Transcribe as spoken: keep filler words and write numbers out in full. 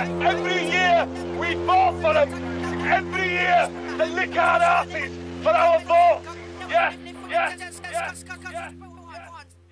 Yeah, every year we vote for them. Every year they lick our asses for our vote. Yeah, yeah, yeah, yeah.